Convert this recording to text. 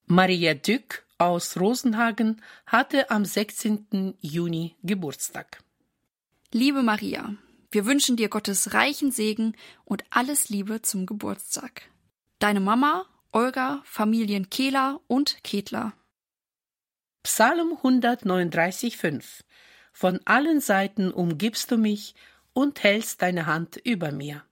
Maria Dück aus Rosenhagen hatte am 16. Juni Geburtstag. Liebe Maria, wir wünschen dir Gottes reichen Segen und alles Liebe zum Geburtstag. Deine Mama, Olga, Familien Kehler und Ketler. Psalm 139,5. Von allen Seiten umgibst du mich und hältst deine Hand über mir.